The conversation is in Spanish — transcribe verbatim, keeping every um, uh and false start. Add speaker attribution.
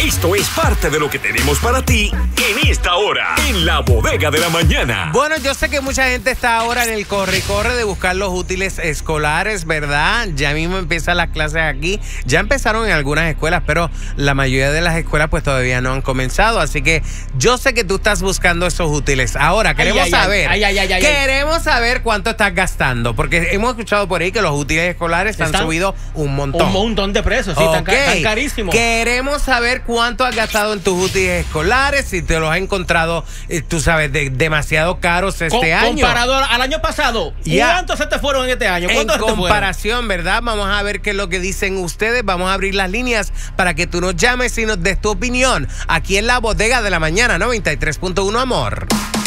Speaker 1: Esto es parte de lo que tenemos para ti en esta hora, en la bodega de la mañana.
Speaker 2: Bueno, yo sé que mucha gente está ahora en el corre y corre de buscar los útiles escolares, ¿verdad? Ya mismo empiezan las clases aquí. Ya empezaron en algunas escuelas, pero la mayoría de las escuelas pues todavía no han comenzado. Así que yo sé que tú estás buscando esos útiles. Ahora, queremos
Speaker 3: ay,
Speaker 2: saber.
Speaker 3: Ay, ay, ay, ay,
Speaker 2: queremos saber cuánto estás gastando. Porque hemos escuchado por ahí que los útiles escolares han subido un montón.
Speaker 3: Un montón de precios, sí,
Speaker 2: okay.
Speaker 3: tan, tan carísimos.
Speaker 2: Queremos saber cuánto has gastado en tus útiles escolares, si te los has encontrado, eh, tú sabes, de, demasiado caros este
Speaker 3: Con,
Speaker 2: año.
Speaker 3: Comparado al año pasado,
Speaker 2: yeah.
Speaker 3: ¿cuántos se te fueron en este año?
Speaker 2: En
Speaker 3: ¿Cuántos
Speaker 2: comparación, ¿verdad? Vamos a ver qué es lo que dicen ustedes. Vamos a abrir las líneas para que tú nos llames y nos des tu opinión. Aquí en la bodega de la mañana, noventa y tres punto uno, amor.